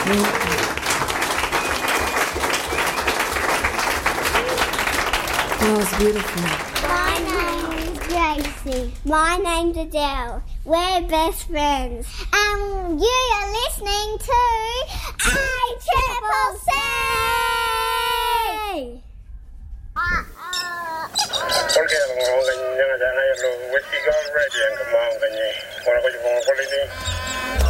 That was beautiful. My name's Gracie. My name's Adele. We're best friends. And you are listening to ACCC! Porque ang mga ganyan nga dyan ay lo, wati ka ready ang kamang ganyan. Wala ko yung mga quality.